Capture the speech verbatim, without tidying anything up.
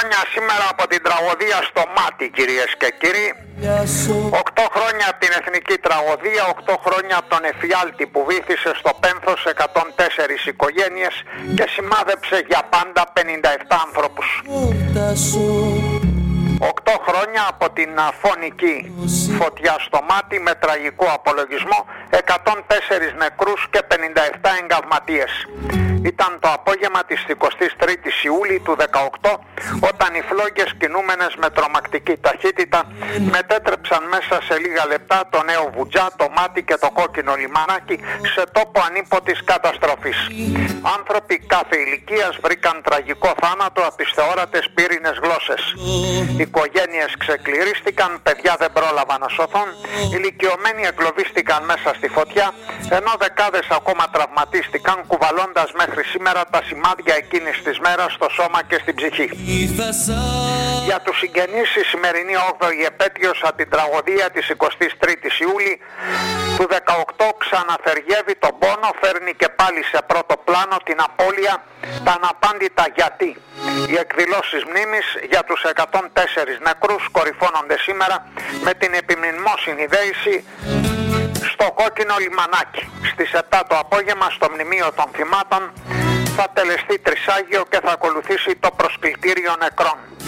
χρόνια σήμερα από την τραγωδία στο μάτι, κυρίες και κύριοι. Οκτώ χρόνια από την εθνική τραγωδία, οκτώ χρόνια από τον εφιάλτη που βύθισε στο πένθος εκατόν τέσσερις οικογένειες και σημάδεψε για πάντα πενήντα επτά άνθρωπους. Οκτώ χρόνια από την φωνική φωτιά στο μάτι με τραγικό απολογισμό, εκατόν τέσσερις νεκρούς και πενήντα επτά εγκαυματίες. Ήταν το απόγευμα της εικοστής τρίτης Ιούλη του δεκαοκτώ, όταν οι φλόγες κινούμενες με τρομακτική ταχύτητα μετέτρεψαν μέσα σε λίγα λεπτά το νέο Βουτζά, το μάτι και το κόκκινο λιμανάκι σε τόπο ανίποτης καταστροφής. Άνθρωποι κάθε ηλικίας βρήκαν τραγικό θάνατο από τις θεόρατες πύρινες γλώσσες. Οικογένειες ξεκληρίστηκαν, παιδιά δεν πρόλαβαν να σωθούν, ηλικιωμένοι εγκλωβίστηκαν μέσα στη φωτιά, ενώ δεκάδες ακόμα τραυματίστηκαν, κουβαλώντας μέχρι σήμερα τα σημάδια εκείνης της μέρας στο σώμα και στην ψυχή. Για τους συγγενείς η σημερινή όγδοη επέτειος από την τραγωδία της εικοστής τρίτης Ιούλη του δεκαοκτώ ξαναθεργεύει τον πόνο, φέρνει και πάλι σε πρώτο πλάνο την απώλεια, τα αναπάντητα γιατί. Οι εκδηλώσεις μνήμης για τους εκατόν τέσσερις νεκρούς κορυφώνονται σήμερα με την επιμνημόσυνη δέηση στο κόκκινο λιμανάκι. Στις επτά το απόγευμα στο μνημείο των θυμάτων θα τελεστεί τρισάγιο και θα ακολουθήσει το προσκλητήριο νεκρών.